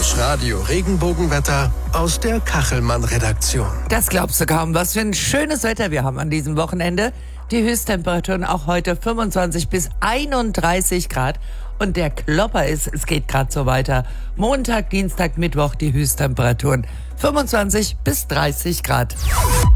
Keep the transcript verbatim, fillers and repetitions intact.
Rausch Radio Regenbogenwetter aus der Kachelmann-Redaktion. Das glaubst du kaum, was für ein schönes Wetter wir haben an diesem Wochenende. Die Höchsttemperaturen auch heute fünfundzwanzig bis einunddreißig Grad. Und der Klopper ist, es geht gerade so weiter. Montag, Dienstag, Mittwoch die Höchsttemperaturen fünfundzwanzig bis dreißig Grad.